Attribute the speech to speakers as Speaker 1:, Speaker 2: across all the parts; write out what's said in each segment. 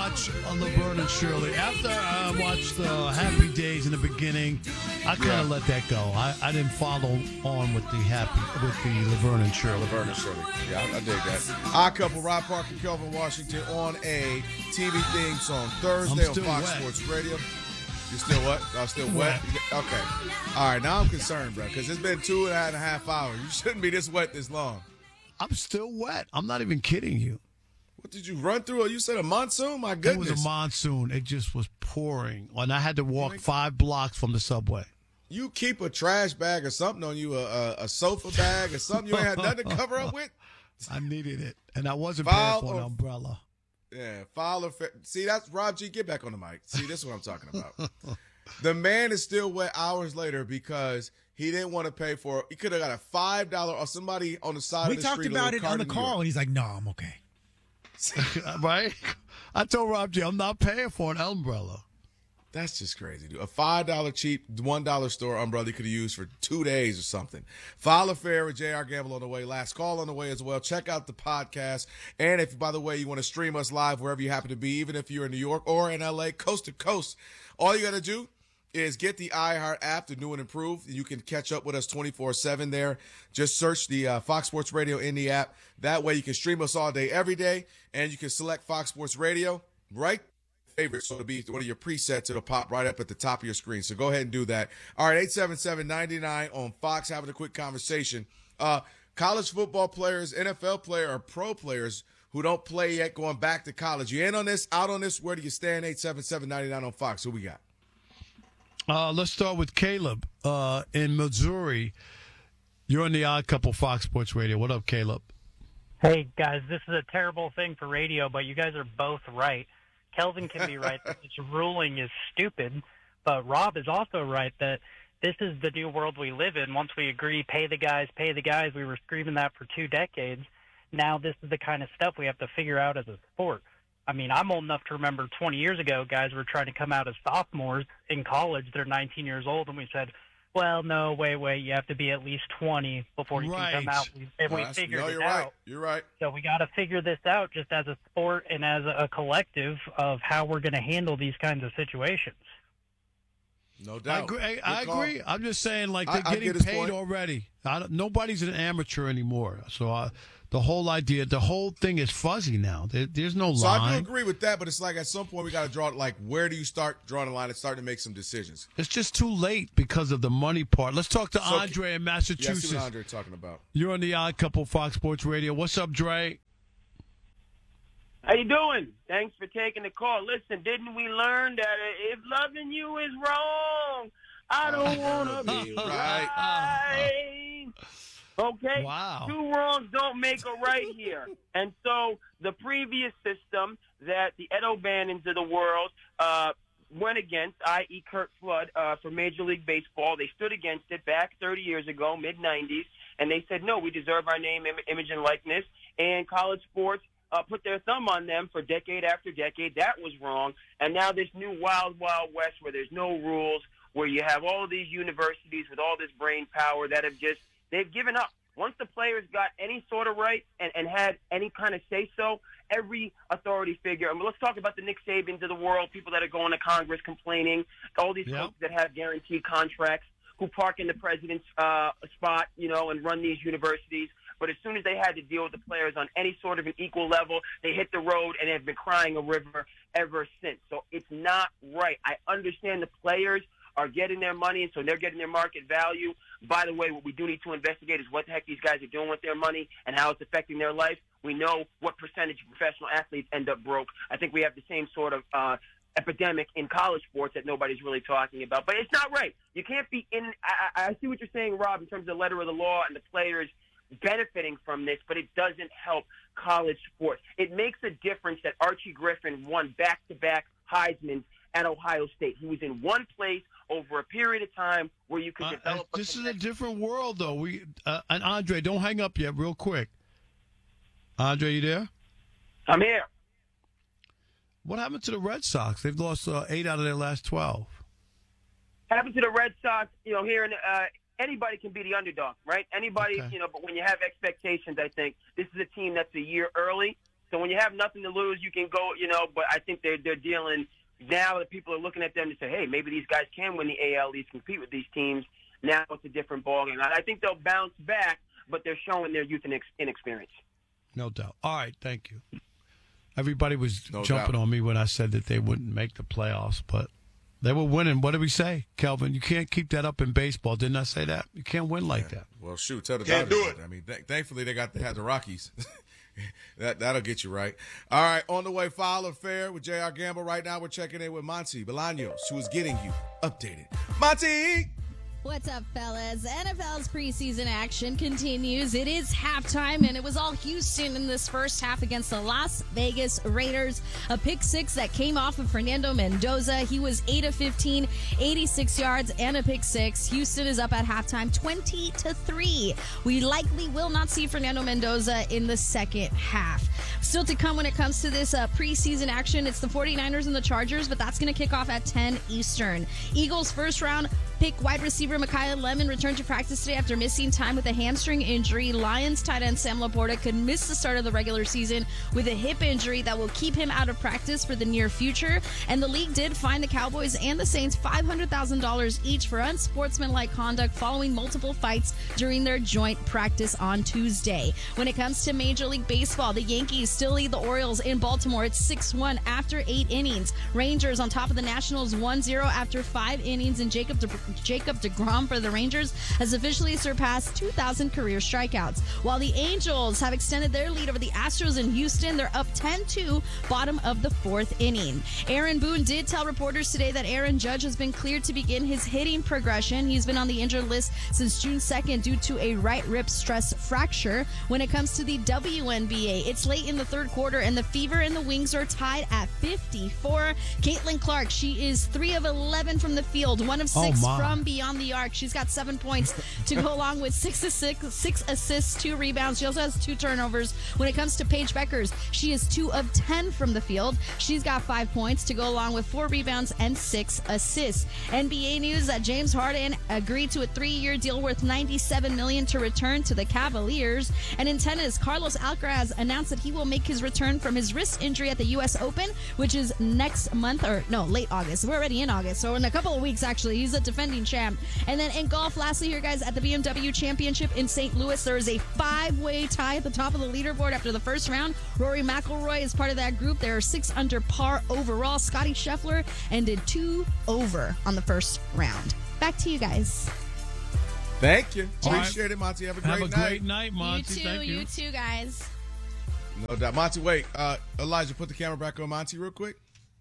Speaker 1: watch Laverne and Shirley. After I watched Happy Days in the beginning, I kind of let that go. I didn't follow on with the Laverne and Shirley.
Speaker 2: Laverne and Shirley. Yeah, I dig that. Odd Couple, Rob Parker, Kelvin Washington on a TV theme song Thursday on Fox Sports Radio. You still what? I'm still wet? Okay. All right, now I'm concerned, bro, because it's been 2.5 hours. You shouldn't be this wet this long.
Speaker 1: I'm still wet. I'm not even kidding you.
Speaker 2: What did you run through? You said a monsoon? My goodness.
Speaker 1: It was a monsoon. It just was pouring. And I had to walk 5 blocks from the subway.
Speaker 2: You keep a trash bag or something on you, a sofa bag or something you ain't had nothing to cover up with?
Speaker 1: I needed it. And I wasn't paying for an umbrella.
Speaker 2: Yeah, see, that's Rob G. Get back on the mic. See, this is what I'm talking about. The man is still wet hours later because he didn't want to pay for it. He could have got a $5 or somebody on the side of the street.
Speaker 3: We talked about it on the call, and he's like, no, I'm okay.
Speaker 1: Right? I told Rob G, I'm not paying for an umbrella.
Speaker 2: That's just crazy, dude. A $5 cheap $1 store umbrella you could have used for 2 days or something. File affair with J.R. Gamble on the way. Last call on the way as well. Check out the podcast. And if, by the way, you want to stream us live wherever you happen to be, even if you're in New York or in L.A., coast to coast, all you got to do is get the iHeart app, the new and improved. You can catch up with us 24/7 there. Just search the Fox Sports Radio in the app. That way you can stream us all day, every day, and you can select Fox Sports Radio right favorite, so it'll be one of your presets. It'll pop right up at the top of your screen. So go ahead and do that. All right, 877-99 on Fox, having a quick conversation. College football players, NFL player, or pro players who don't play yet going back to college. You in on this, out on this? Where do you stand? 877-99 on Fox. Who we got?
Speaker 1: Let's start with Caleb in Missouri. You're on the Odd Couple Fox Sports Radio. What up, Caleb?
Speaker 4: Hey, guys, this is a terrible thing for radio, but you guys are both right. Kelvin can be right that this ruling is stupid, but Rob is also right that this is the new world we live in. Once we agree, pay the guys, we were screaming that for 2 decades. Now this is the kind of stuff we have to figure out as a sport. I mean, I'm old enough to remember 20 years ago, guys were trying to come out as sophomores in college. They're 19 years old, and we said, well, no, wait, you have to be at least 20 before you can come out. And we figured it out.
Speaker 2: You're right.
Speaker 4: So we got to figure this out just as a sport and as a collective of how we're going to handle these kinds of situations.
Speaker 2: No doubt.
Speaker 1: I agree. I'm just saying, like, they're getting paid already. Nobody's an amateur anymore. So the whole idea, the whole thing is fuzzy now. There's no line.
Speaker 2: So I do agree with that, but it's like at some point we got to draw, like, where do you start drawing the line and start to make some decisions?
Speaker 1: It's just too late because of the money part. Let's talk to Andre in Massachusetts.
Speaker 2: Yeah, see what Andre talking about.
Speaker 1: You're on the Odd Couple Fox Sports Radio. What's up, Dre?
Speaker 5: How you doing? Thanks for taking the call. Listen, didn't we learn that if loving you is wrong, I don't want to be right? Okay?
Speaker 1: Wow.
Speaker 5: 2 wrongs don't make a right here. And so the previous system that the Ed O'Bannons of the world went against, i.e. Kurt Flood, for Major League Baseball, they stood against it back 30 years ago, mid-'90s, and they said, no, we deserve our name, image, and likeness. And college sports put their thumb on them for decade after decade. That was wrong. And now this new wild, wild west where there's no rules, where you have all of these universities with all this brain power that they've given up. Once the players got any sort of right and had any kind of say-so, every authority figure, I mean, let's talk about the Nick Sabans of the world, people that are going to Congress complaining, all these folks that have guaranteed contracts, who park in the president's spot, and run these universities. But as soon as they had to deal with the players on any sort of an equal level, they hit the road and have been crying a river ever since. So it's not right. I understand the players are getting their money, and so they're getting their market value. By the way, what we do need to investigate is what the heck these guys are doing with their money and how it's affecting their life. We know what percentage of professional athletes end up broke. I think we have the same sort of epidemic in college sports that nobody's really talking about. But it's not right. You can't be in – I see what you're saying, Rob, in terms of the letter of the law and the players benefiting from this, but it doesn't help college sports. It makes a difference that Archie Griffin won back-to-back Heisman at Ohio State. He was in one place over a period of time where you could develop.
Speaker 1: This is a different world, though. And Andre, don't hang up yet, real quick. Andre, you there?
Speaker 5: I'm here.
Speaker 1: What happened to the Red Sox? They've lost 8 out of their last 12.
Speaker 5: Happened to the Red Sox, here in anybody can be the underdog, right? Anybody,
Speaker 1: Okay.
Speaker 5: but when you have expectations, I think this is a team that's a year early. So when you have nothing to lose, you can go, but I think they're dealing now that people are looking at them to say, hey, maybe these guys can win the AL East, compete with these teams. Now it's a different ballgame. I think they'll bounce back, but they're showing their youth and inexperience.
Speaker 1: No doubt. All right, thank you. Everybody was
Speaker 2: No
Speaker 1: jumping
Speaker 2: doubt.
Speaker 1: on me when I said that they wouldn't make the playoffs, but they were winning. What did we say, Kelvin? You can't keep that up in baseball. Didn't I say that? You can't win like that.
Speaker 2: Well, shoot, tell the
Speaker 6: Can't
Speaker 2: Dodgers
Speaker 6: do
Speaker 2: that. I mean, thankfully they had the Rockies. That'll get you right. All right, on the way, Foul or Fair with J.R. Gamble. Right now we're checking in with Monty Bolaños, who is getting you updated. Monty!
Speaker 7: What's up, fellas? NFL's preseason action continues. It is halftime, and it was all Houston in this first half against the Las Vegas Raiders. A pick six that came off of Fernando Mendoza. He was 8 of 15, 86 yards, and a pick six. Houston is up at halftime, 20-3. We likely will not see Fernando Mendoza in the second half. Still to come when it comes to this preseason action, it's the 49ers and the Chargers, but that's going to kick off at 10 Eastern. Eagles first round pick wide receiver Micaiah Lemon returned to practice today after missing time with a hamstring injury. Lions tight end Sam Laporta could miss the start of the regular season with a hip injury that will keep him out of practice for the near future. And the league did fine the Cowboys and the Saints $500,000 each for unsportsmanlike conduct following multiple fights during their joint practice on Tuesday. When it comes to Major League Baseball, the Yankees still lead the Orioles in Baltimore. It's 6-1 after 8 innings. Rangers on top of the Nationals 1-0 after 5 innings, and Jacob DeGrom for the Rangers has officially surpassed 2,000 career strikeouts. While the Angels have extended their lead over the Astros in Houston, they're up 10-2, bottom of the 4th inning. Aaron Boone did tell reporters today that Aaron Judge has been cleared to begin his hitting progression. He's been on the injured list since June 2nd due to a right rib stress fracture. When it comes to the WNBA, it's late in the third quarter, and the Fever and the Wings are tied at 54. Caitlin Clark, she is 3 of 11 from the field, 1 of 6 from beyond the arc. She's got 7 points to go along with 6 assists, 2 rebounds. She also has 2 turnovers. When it comes to Paige Beckers, she is 2 of 10 from the field. She's got 5 points to go along with 4 rebounds and 6 assists. NBA news that James Harden agreed to a 3-year deal worth $97 million to return to the Cavaliers. And in tennis, Carlos Alcaraz announced that he will make his return from his wrist injury at the U.S. Open, which is next month, or no, late August. We're already in August, so in a couple of weeks, actually. He's a defending champ. And then in golf, lastly here, guys, at the BMW Championship in St. Louis, there is a 5-way tie at the top of the leaderboard after the first round. Rory McIlroy is part of that group. There are 6 under par overall. Scotty Scheffler ended 2 over on the first round. Back to you guys.
Speaker 2: Thank you.
Speaker 1: All right.
Speaker 2: Appreciate it, Monty. Have a
Speaker 1: Have
Speaker 2: great
Speaker 1: a
Speaker 2: night.
Speaker 1: great night, Monty. Thank you.
Speaker 7: You too, guys.
Speaker 2: No doubt. Monty, wait. Elijah, put the camera back on Monty real quick.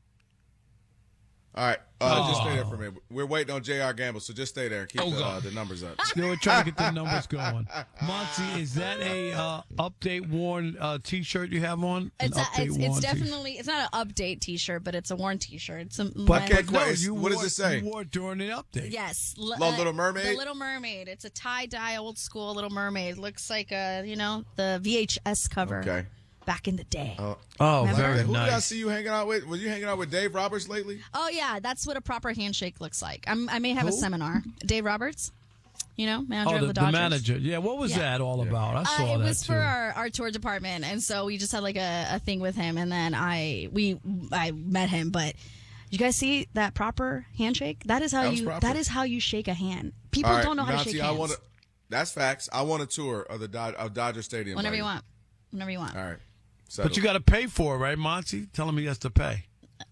Speaker 2: All right. Just stay there for a minute. We're waiting on J.R. Gamble, so just stay there and keep the numbers up.
Speaker 1: Still we're trying to get the numbers going. Monty, is that a update worn T-shirt you have on?
Speaker 7: It's definitely, it's not an update T-shirt, but it's a worn T-shirt. It's a
Speaker 2: But
Speaker 7: men's-
Speaker 2: what does it say?
Speaker 1: You wore it during the update.
Speaker 7: Yes.
Speaker 2: Little Mermaid?
Speaker 7: The Little Mermaid. It's a tie-dye, old-school Little Mermaid. Looks like, the VHS cover.
Speaker 2: Okay.
Speaker 7: Back in the day.
Speaker 1: Oh,
Speaker 7: Remember?
Speaker 1: very
Speaker 2: Who did I
Speaker 1: nice.
Speaker 2: see you hanging out with? Was you hanging out with Dave Roberts lately?
Speaker 7: Oh, yeah. That's what a proper handshake looks like. I may have a seminar. Dave Roberts, manager of the Dodgers.
Speaker 1: The manager. Yeah, what was that all about? I saw
Speaker 7: it
Speaker 1: that,
Speaker 7: was
Speaker 1: too.
Speaker 7: for our tour department, and so we just had like a thing with him, and then I met him. But you guys see that proper handshake? That is how you shake a hand. People don't know how to shake hands.
Speaker 2: That's facts. I want a tour of of Dodger Stadium.
Speaker 7: Whenever you want.
Speaker 2: All right.
Speaker 1: But you got to pay for it, right, Monty? Tell him he has to pay.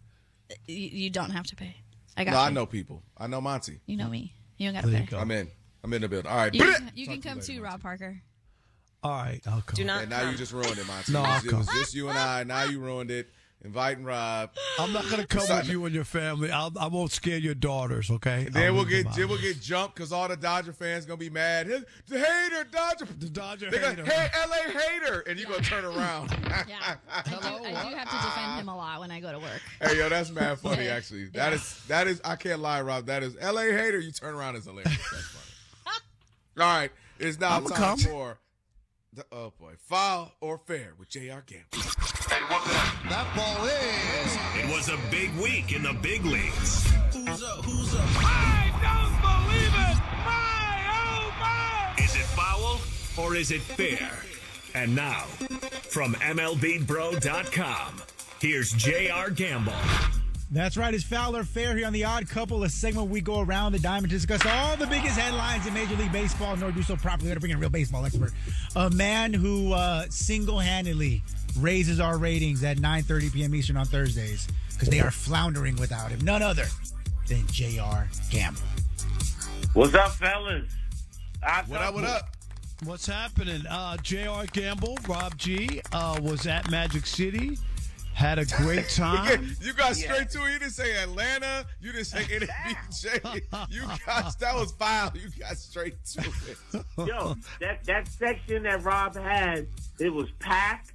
Speaker 7: You don't have to pay. I got
Speaker 2: No,
Speaker 7: you.
Speaker 2: I know people. I know Monty.
Speaker 7: You know me. You don't got to
Speaker 1: There
Speaker 7: pay.
Speaker 1: you go.
Speaker 2: I'm in the building. All right.
Speaker 7: You can come too, Rob Parker.
Speaker 1: All right, I'll come.
Speaker 8: Do not
Speaker 2: And now
Speaker 8: come.
Speaker 2: you just ruined it, Monty.
Speaker 1: No, I'll
Speaker 2: it was
Speaker 1: come.
Speaker 2: just you and I. Now you ruined it. Inviting Rob.
Speaker 1: I'm not going to come with you and your family. I won't scare your daughters, okay?
Speaker 2: Then
Speaker 1: I'll
Speaker 2: we'll
Speaker 1: leave
Speaker 2: get
Speaker 1: them out.
Speaker 2: we'll get jumped because all the Dodger fans gonna be mad. The hater, Dodger.
Speaker 1: The Dodger
Speaker 2: They go,
Speaker 1: hater.
Speaker 2: hey, LA hater, and you gonna turn around.
Speaker 7: Yeah. I do have to defend him a lot when I go to work.
Speaker 2: Hey, yo, that's mad funny, actually. That is, I can't lie, Rob. That is, LA hater, you turn around, is hilarious. That's funny. All right, it's now
Speaker 1: I'ma
Speaker 2: time
Speaker 1: come.
Speaker 2: for the, Foul or Fair with J.R. Gamble.
Speaker 6: That ball is.
Speaker 9: It was a big week in the big leagues.
Speaker 6: Who's up?
Speaker 9: I don't believe it! My, oh my! Is it foul or is it fair? And now, from MLBBro.com, here's J.R. Gamble.
Speaker 3: That's right. It's Fowler Fair here on The Odd Couple, a segment where we go around the diamond to discuss all the biggest headlines in Major League Baseball, nor do so properly. To bring in a real baseball expert, a man who single-handedly raises our ratings at 9:30 p.m. Eastern on Thursdays because they are floundering without him. None other than J.R. Gamble.
Speaker 8: What's up, fellas?
Speaker 2: What up?
Speaker 1: What's happening? J.R. Gamble, Rob G, was at Magic City. Had a great time.
Speaker 2: You got straight to it. You didn't say Atlanta. You didn't say NBJ. That was foul. You got straight to it.
Speaker 8: Yo, that section that Rob had, it was packed.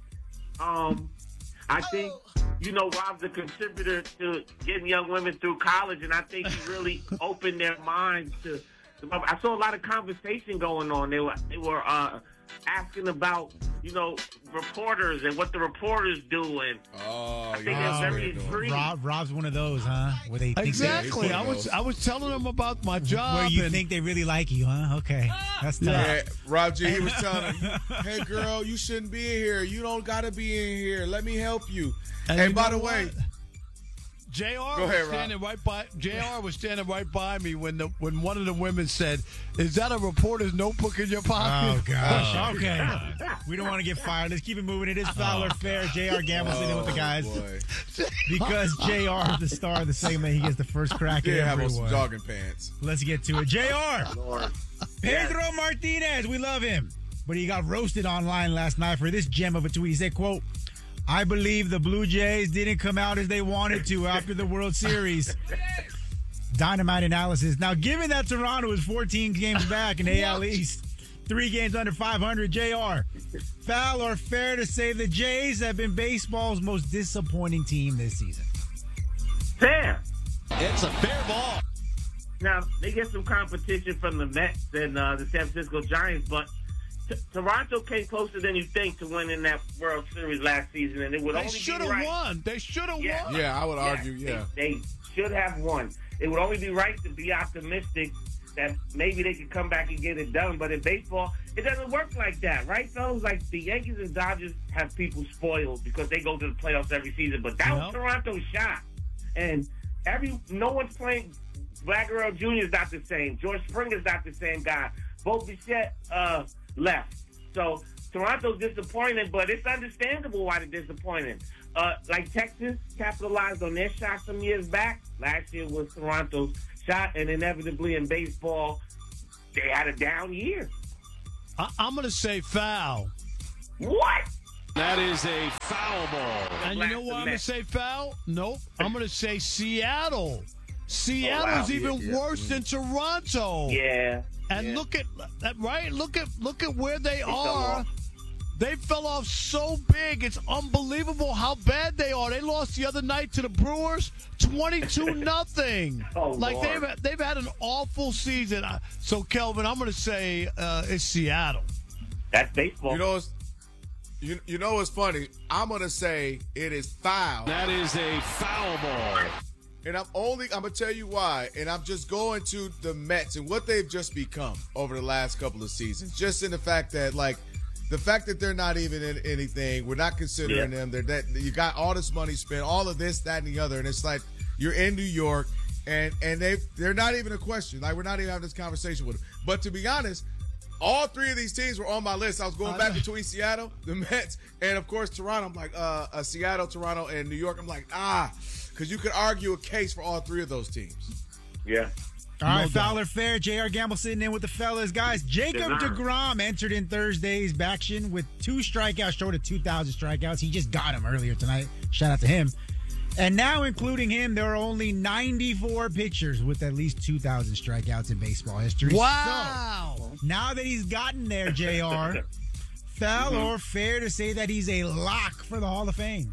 Speaker 8: I think, Rob's a contributor to getting young women through college, and I think he really opened their minds to. I saw a lot of conversation going on. They were asking about, reporters and what the reporters do. And I think they're very intrigued.
Speaker 3: Rob's one of those, huh? Where they think
Speaker 1: exactly. I was telling them about my job.
Speaker 3: Where you think they really like you, huh? Okay, that's tough.
Speaker 2: Yeah, Rob G, he was telling him, "Hey, girl, you shouldn't be in here. You don't gotta be in here. Let me help you." And by the way.
Speaker 1: JR was standing right by me when one of the women said, "Is that a reporter's notebook in your pocket?"
Speaker 3: Oh gosh. Okay. We don't want to get fired. Let's keep it moving. It is Fowler Fair. J.R. Gamble sitting with the guys.
Speaker 2: Boy.
Speaker 3: Because JR is the star of the segment, he gets the first crack at
Speaker 2: have on
Speaker 3: everyone.
Speaker 2: some jogging pants.
Speaker 3: Let's get to it. JR. Pedro Martinez. We love him. But he got roasted online last night for this gem of a tweet. He said, quote, "I believe the Blue Jays didn't come out as they wanted to after the World Series." Dynamite analysis. Now, given that Toronto is 14 games back in AL East, 3 games under 500, JR, foul or fair to say the Jays have been baseball's most disappointing team this season?
Speaker 8: Fair.
Speaker 1: It's a fair ball.
Speaker 8: Now, they get some competition from the Mets and the San Francisco Giants, but Toronto came closer than you think to winning that World Series last season, and it would only be right.
Speaker 1: They should have won. They should have won.
Speaker 2: Yeah, I would argue,
Speaker 8: They should have won. It would only be right to be optimistic that maybe they could come back and get it done. But in baseball, it doesn't work like that, right, fellas? Like, the Yankees and Dodgers have people spoiled because they go to the playoffs every season. But that was Toronto's shot. And no one's playing. Vlad Guerrero Jr. is not the same. George Springer's not the same guy. Bo Bichette left. So Toronto's disappointed, but it's understandable why they're disappointed. Like Texas capitalized on their shot some years back. Last year was Toronto's shot, and inevitably in baseball, they had a down year.
Speaker 1: I'm going to say foul.
Speaker 8: What?
Speaker 9: That is a foul ball.
Speaker 1: And you know why I'm going to say foul? Nope. I'm going to say Seattle. Seattle's even worse than Toronto.
Speaker 8: Yeah.
Speaker 1: And look at that, right? Look at where they are. They fell off so big. It's unbelievable how bad they are. They lost the other night to the Brewers, 22-0. Like
Speaker 8: Lord.
Speaker 1: they've had an awful season. So Kelvin, I'm going to say it's Seattle.
Speaker 8: That's baseball.
Speaker 2: You know what's funny? I'm going to say it is foul.
Speaker 9: That is a foul ball.
Speaker 2: And I'm going to tell you why. And I'm just going to the Mets and what they've just become over the last couple of seasons. Just in the fact that, they're not even in anything. We're not considering them. You got all this money spent, all of this, that, and the other. And it's like you're in New York, and they're not even a question. Like, we're not even having this conversation with them. But to be honest, all 3 of these teams were on my list. I was going back between Seattle, the Mets, and, of course, Toronto. I'm like, Seattle, Toronto, and New York. I'm like, because you could argue a case for all 3 of those teams.
Speaker 8: Yeah.
Speaker 3: All right, Fowler Fair, J.R. Gamble sitting in with the fellas. Guys, Jacob deGrom entered in Thursday's action with 2 strikeouts, short of 2,000 strikeouts. He just got them earlier tonight. Shout out to him. And now, including him, there are only 94 pitchers with at least 2,000 strikeouts in baseball history.
Speaker 1: Wow.
Speaker 3: So, now that he's gotten there, JR, foul or fair to say that he's a lock for the Hall of Fame?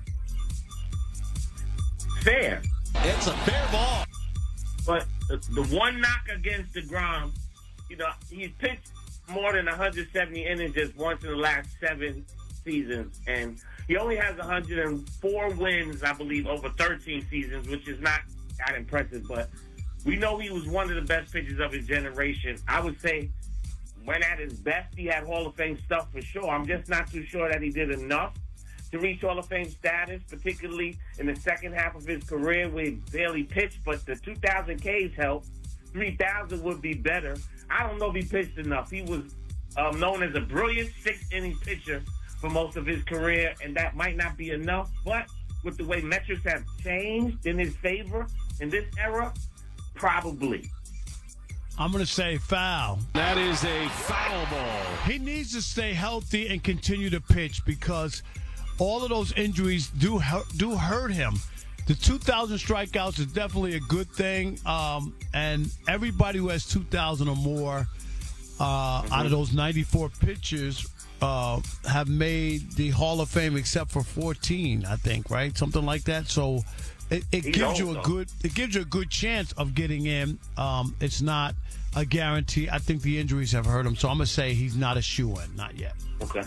Speaker 8: Fair.
Speaker 1: It's a fair ball.
Speaker 8: But the one knock against DeGrom, he's pitched more than 170 innings just once in the last 7 seasons. And he only has 104 wins, I believe, over 13 seasons, which is not that impressive. But we know he was one of the best pitchers of his generation. I would say when at his best, he had Hall of Fame stuff for sure. I'm just not too sure that he did enough to reach Hall of Fame status, particularly in the second half of his career where he barely pitched, but the 2,000 Ks helped. 3,000 would be better. I don't know if he pitched enough. He was known as a brilliant sixth-inning pitcher for most of his career, and that might not be enough, but with the way metrics have changed in his favor in this era, probably.
Speaker 1: I'm going to say foul.
Speaker 9: That is a foul ball.
Speaker 1: He needs to stay healthy and continue to pitch because all of those injuries do hurt him. The 2,000 strikeouts is definitely a good thing, and everybody who has 2,000 or more out of those 94 pitchers have made the Hall of Fame except for 14, I think, right? Something like that. So it gives you a good chance of getting in. It's not a guarantee. I think the injuries have hurt him, so I'm gonna say he's not a shoo-in, not yet.
Speaker 8: Okay.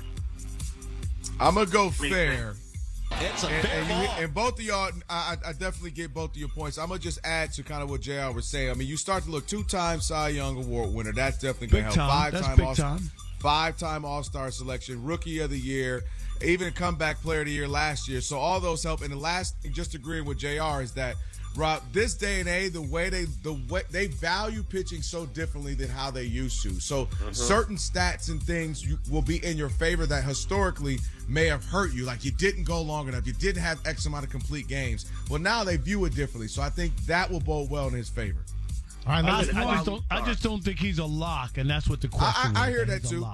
Speaker 2: I'm gonna go fair.
Speaker 6: It's a fair ball.
Speaker 2: And both of y'all, I definitely get both of your points. I'm going to just add to kind of what JR was saying. I mean, you start to look 2-time Cy Young Award winner. That's definitely going to help. Five-time All-Star selection, Rookie of the Year, even comeback Player of the Year last year. So all those help. And the last thing, just agreeing with JR, is that, Rob, this day and age, the way they value pitching so differently than how they used to. So certain stats and things will be in your favor that historically may have hurt you. Like you didn't go long enough. You didn't have X amount of complete games. Well, now they view it differently. So I think that will bode well in his favor.
Speaker 3: All right,
Speaker 1: I just don't think he's a lock, and that's what the question is.
Speaker 2: I hear that too.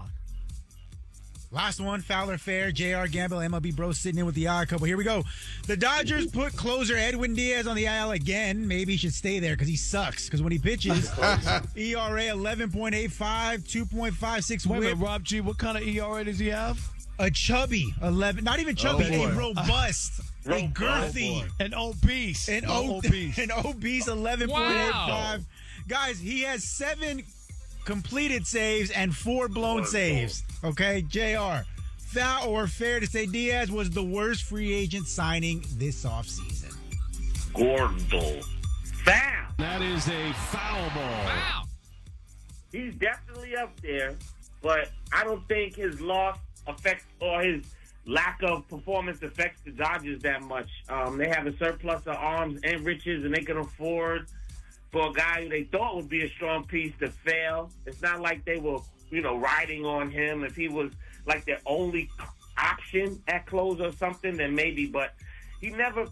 Speaker 3: Last one, Fowler Fair, JR Gamble, MLB Bro sitting in with the odd couple. Here we go. The Dodgers put closer Edwin Diaz on the IL again. Maybe he should stay there because he sucks. Because when he pitches, ERA 11.85, 2.56
Speaker 1: Wait a
Speaker 3: whip.
Speaker 1: minute, Rob G, what kind of ERA does he have?
Speaker 3: A chubby 11, not even chubby, a robust, a girthy,
Speaker 1: an obese,
Speaker 3: an obese 11.85.
Speaker 9: Wow.
Speaker 3: Guys, he has 7 completed saves and 4 blown saves. Okay, JR, foul or fair to say Diaz was the worst free agent signing this offseason?
Speaker 8: Gordo. Foul.
Speaker 9: That is a foul ball.
Speaker 6: Wow.
Speaker 8: He's definitely up there, but I don't think his loss affects or his lack of performance affects the Dodgers that much. They have a surplus of arms and riches, and they can afford for a guy who they thought would be a strong piece to fail. It's not like they were, riding on him. If he was like their only option at close or something, then maybe. But he never,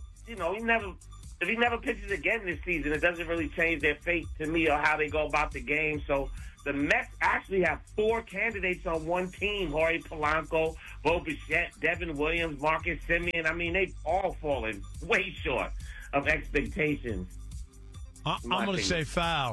Speaker 8: if he never pitches again this season, it doesn't really change their fate to me or how they go about the game. So the Mets actually have 4 candidates on one team: Jorge Polanco, Bo Bichette, Devin Williams, Marcus Semien. I mean, they've all fallen way short of expectations.
Speaker 1: I'm going to say foul.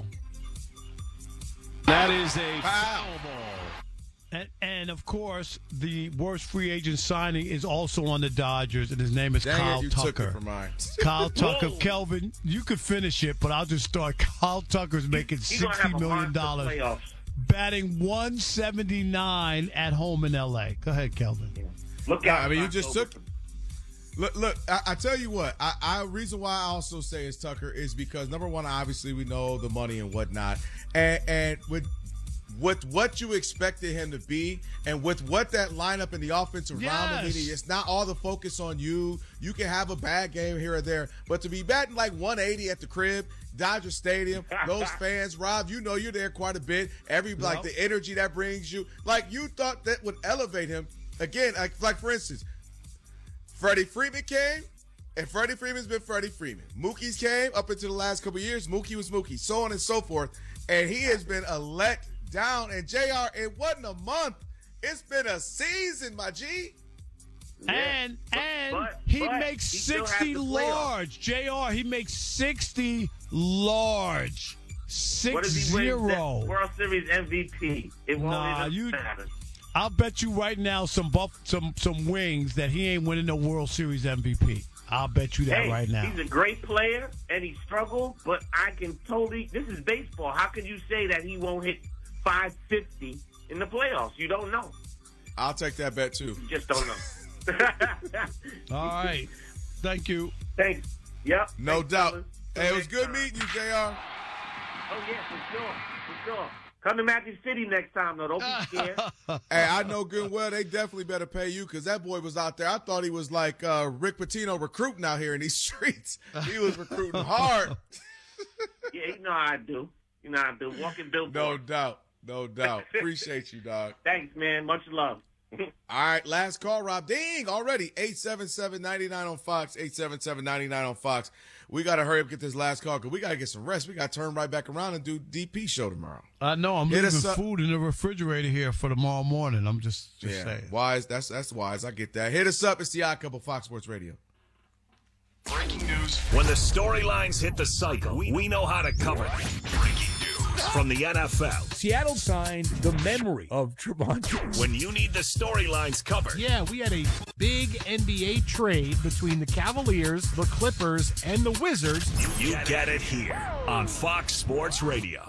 Speaker 9: That is a foul ball.
Speaker 1: And of course, the worst free agent signing is also on the Dodgers, and his name is Kyle
Speaker 2: you
Speaker 1: Tucker.
Speaker 2: Took it from mine.
Speaker 1: Kyle Tucker. Kelvin, you could finish it, but I'll just start. Kyle Tucker's making $60 million, batting 179 at home in L.A. Go ahead, Kelvin.
Speaker 8: Look out.
Speaker 2: I mean, you just took it. Look, I tell you what, reason why I also say it's Tucker is because, number one, obviously we know the money and whatnot. And with what you expected him to be and with what that lineup in the offensive round, it's not all the focus on you. You can have a bad game here or there. But to be batting like 180 at the crib, Dodger Stadium, those fans, Rob, you're there quite a bit. Like the energy that brings you. Like you thought that would elevate him. Again, like for instance, Freddie Freeman came, and Freddie Freeman's been Freddie Freeman. Mookie's came up into the last couple of years. Mookie was Mookie, so on and so forth. And he has been a let down. And, JR, it wasn't a month. It's been a season, my G.
Speaker 1: Yeah. And he makes 60 large. JR, he makes 60 large. 6-0.
Speaker 8: What does he win? World Series MVP. It won't even matter.
Speaker 1: I'll bet you right now some wings that he ain't winning no World Series MVP. I'll bet you that right now.
Speaker 8: He's a great player, and he struggled, but I can this is baseball. How can you say that he won't hit 550 in the playoffs? You don't know.
Speaker 2: I'll take that bet, too.
Speaker 8: You just don't know.
Speaker 1: All right. Thank you.
Speaker 8: Thanks. Yep.
Speaker 2: No doubt. Hey, it was good meeting you, JR.
Speaker 8: Oh, yeah, for sure. Come to Magic City next time, though. Don't be scared.
Speaker 2: Hey, I know good and well they definitely better pay you because that boy was out there. I thought he was like Rick Pitino recruiting out here in these streets. He was recruiting hard.
Speaker 8: Yeah, you know how I do. You know how I do. Walking billboard.
Speaker 2: No doubt. No doubt. Appreciate you, dog.
Speaker 8: Thanks, man. Much love.
Speaker 2: All right, last call, Rob. Ding, already. 877-99 on Fox, 877-99 on Fox. We got to hurry up and get this last call because we got to get some rest. We got to turn right back around and do DP show tomorrow.
Speaker 1: I know. I'm
Speaker 2: Hit
Speaker 1: leaving
Speaker 2: us up.
Speaker 1: food in the refrigerator here for tomorrow morning. I'm just saying.
Speaker 2: Wise. That's wise. I get that. Hit us up. It's the Odd Couple, Fox Sports Radio.
Speaker 10: Breaking news. When the storylines hit the cycle, we know how to cover them. Breaking news from the NFL.
Speaker 11: Seattle signed the memory of Trevon.
Speaker 10: When you need the storylines covered.
Speaker 12: Yeah, we had a big NBA trade between the Cavaliers, the Clippers, and the Wizards.
Speaker 10: You get it here on Fox Sports Radio.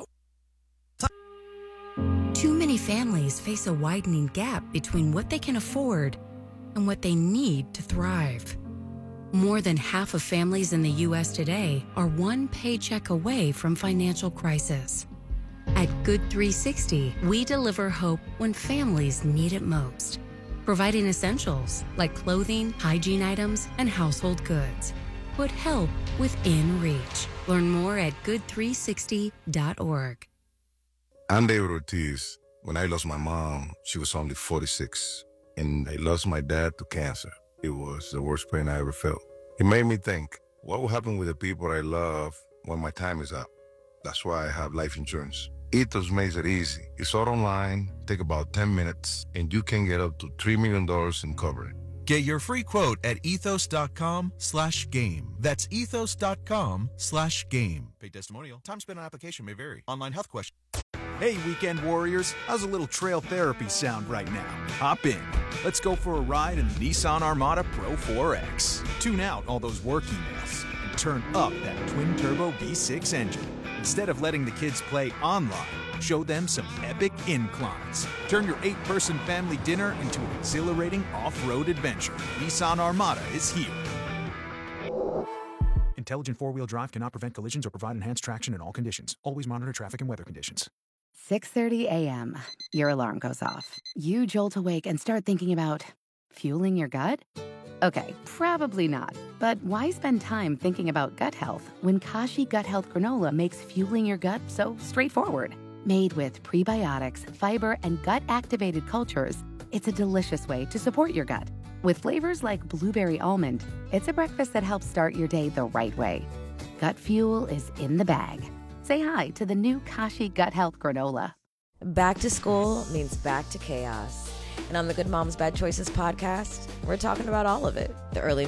Speaker 13: Too many families face a widening gap between what they can afford and what they need to thrive. More than half of families in the U.S. today are one paycheck away from financial crisis. At Good 360, we deliver hope when families need it most, providing essentials like clothing, hygiene items, and household goods. Put help within reach. Learn more at good360.org.
Speaker 14: I'm David Ortiz. When I lost my mom, she was only 46, and I lost my dad to cancer. It was the worst pain I ever felt. It made me think, what will happen with the people I love when my time is up? That's why I have life insurance. Ethos makes it easy. It's all online, take about 10 minutes, and you can get up to $3 million in coverage.
Speaker 15: Get your free quote at ethos.com/game. That's ethos.com/game. Paid testimonial. Time spent on application may vary. Online health question.
Speaker 16: Hey, weekend warriors. How's a little trail therapy sound right now? Hop in. Let's go for a ride in the Nissan Armada Pro 4X. Tune out all those work emails and turn up that twin-turbo V6 engine. Instead of letting the kids play online, show them some epic inclines. Turn your 8-person family dinner into an exhilarating off-road adventure. Nissan Armada is here. Intelligent four-wheel drive cannot prevent collisions or provide enhanced traction in all conditions. Always monitor traffic and weather conditions.
Speaker 17: 6:30 a.m. Your alarm goes off. You jolt awake and start thinking about fueling your gut? Okay, probably not. But why spend time thinking about gut health when Kashi Gut Health Granola makes fueling your gut so straightforward? Made with prebiotics, fiber, and gut-activated cultures, it's a delicious way to support your gut. With flavors like blueberry almond, it's a breakfast that helps start your day the right way. Gut fuel is in the bag. Say hi to the new Kashi Gut Health Granola.
Speaker 18: Back to school means back to chaos. And on the Good Moms Bad Choices podcast, we're talking about all of it. The early